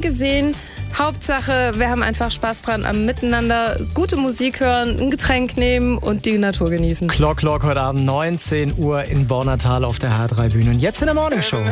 gesehen. Hauptsache, wir haben einfach Spaß dran am Miteinander, gute Musik hören, ein Getränk nehmen und die Natur genießen. Clock heute Abend 19 Uhr in Bornertal auf der H3 Bühne. Und jetzt in der Morning Show.